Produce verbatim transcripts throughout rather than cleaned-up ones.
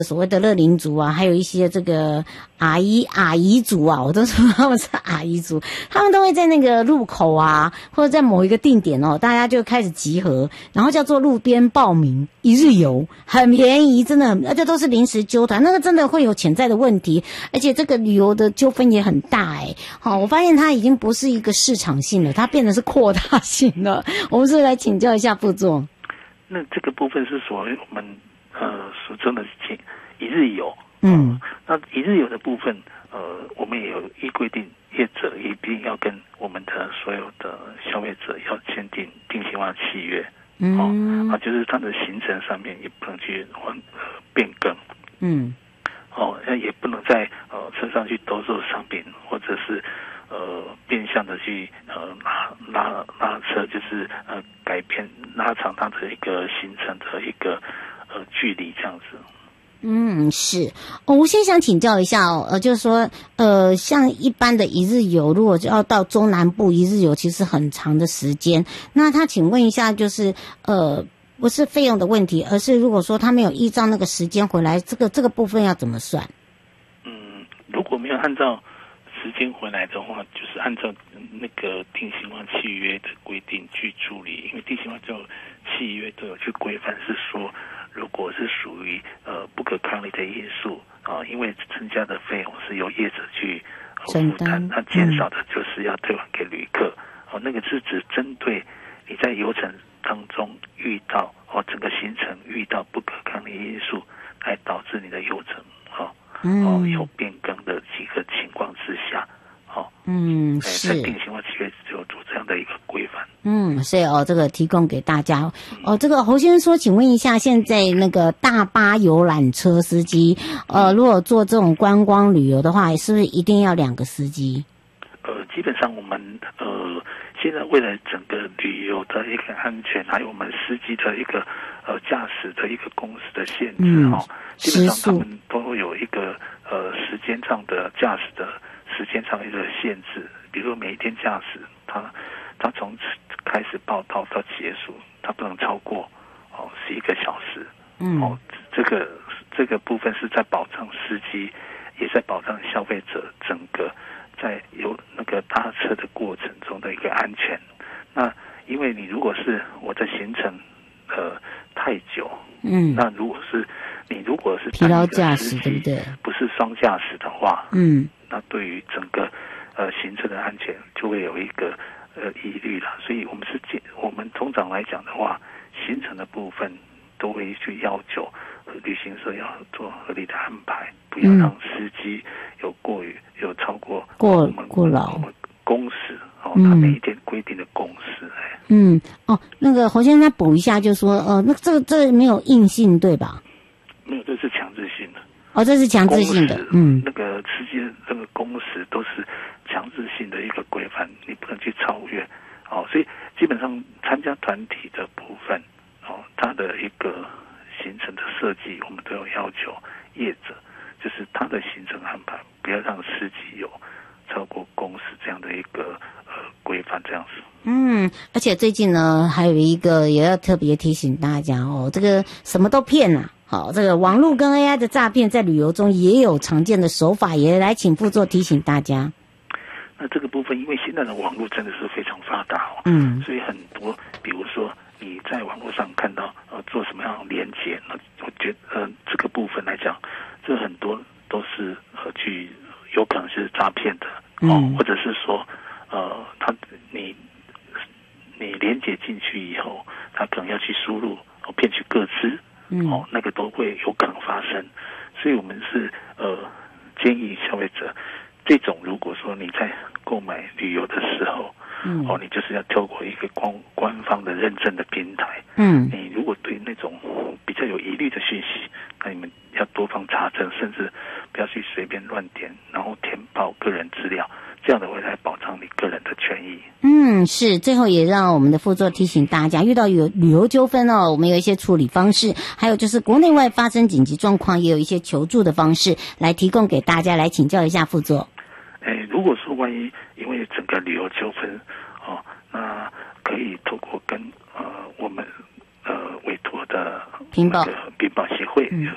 所谓的乐龄族啊，还有一些这个阿姨阿姨族啊，我都说他们是阿姨族，他们都会在那个路口啊，或者在某一个定点哦，大家就开始集合，然后叫做路边报名一日游，很便宜，真的很，而且都是临时揪团，那个真的会有潜在的问题，而且这个旅游的纠纷也很大哎、欸。好，我发现它已经不是一个市场性了，它变得是扩大性了。我们是不是来请教一下副座？ 那这个部分是属于我们呃俗称的一日游， 嗯， 那一日游的部分，呃，我们也有依规定，业者一定要跟我们的所有的消费者要签订定型化契约， 嗯， 哦，啊，就是它的行程上面也不能去换呃变更， 嗯， 哦，也不能在呃车上去兜售商品，或者是呃变相的去呃拉拉拉车，就是呃改变拉长它的一个行程的一个呃距离这样子。 嗯，是哦。我先想请教一下哦，呃，就是说，呃，像一般的一日游，如果要到中南部一日游，其实很长的时间。那他请问一下，就是呃，不是费用的问题，而是如果说他没有依照那个时间回来，这个这个部分要怎么算？ 嗯，如果没有按照时间回来的话，就是按照那个定型化契约的规定去处理，因为定型化这种契约都有去规范，是说如果是属于呃不可抗力的因素啊、呃，因为增加的费用是由业者去呃负担，那减少的就是要退还给旅客。哦、呃，那个是指针对你在游程当中遇到哦整个行程遇到不可抗力因素，来导致你的游程哦。哦，有变更的几个情况之下，哦， 嗯，是在定型化契约只有做这样的一个规范。 嗯，所以哦，这个提供给大家哦。这个侯先生说，请问一下，现在那个大巴游览车司机，呃，如果做这种观光旅游的话，是不是一定要两个司机？ 呃，基本上我们呃，现在为了整个旅游的一个安全，还有我们司机的一个呃驾驶的一个工时的限制哈、嗯哦，基本上他们都会有一个呃时间上的驾驶的时间上的一个限制，比如说每一天驾驶，他他从开始报到到结束，他不能超过哦十一个小时， 嗯， 哦，这个这个部分是在保障司机，也在保障消费者整个。在有那个搭车的过程中的一个安全，那因为你如果是我的行程呃太久， 嗯， 那如果是你如果是疲劳驾驶，对不对？ 不是双驾驶的话， 嗯， 那对于整个呃行程的安全就会有一个呃疑虑了。所以我们是建，我们通常来讲的话，行程的部分都会去要求旅行社要做合理的安排，不要让司机有过于有超过过我们过劳我们工时哦，他每一天规定的工时。哎， 嗯，哦，那个侯先生再补一下，就说呃，那这个这个没有硬性对吧？ 没有，这是强制性的。 哦，这是强制性的，嗯， 那个司机的这个工时都是强制性的一个规范，你不能去超越。哦，所以基本上参加团体的部分，哦，它的一个行程的设计，我们都有要求业者，就是他的行程安排不要让司机有超过工时这样的一个呃规范这样子。 嗯，而且最近呢，还有一个也要特别提醒大家哦，这个什么都骗啊。好，这个网络跟 A I 的诈骗在旅游中也有常见的手法，也来请副座提醒大家。 那这个部分，因为现在的网络真的是非常发达哦， 嗯， 所以很多，比如说你在网络上看到呃做什么样的连接，那我觉得呃这个部分来讲，这很多都是呃去有可能是诈骗的哦， 嗯、 或者是说呃他你你连接进去以后，他可能要去输入哦骗取个资， 嗯， 哦那个都会有可能发生，所以我们是呃建议消费者。这种如果说你在购买旅游的时候， 嗯， 哦，你就是要透过一个官官方的认证的平台， 嗯， 你如果对那种比较有疑虑的讯息，那你们要多方查证，甚至不要去随便乱点，然后填报个人资料，这样的会来保障你个人的权益。 嗯，是。最后也让我们的副座提醒大家，遇到有旅游纠纷哦，我们有一些处理方式，还有就是国内外发生紧急状况，也有一些求助的方式来提供给大家，来请教一下副座。 哎，如果说万一因为整个旅游纠纷哦，那可以透过跟呃我们呃委托的屏保屏保协会，嗯，中华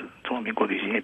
民国旅行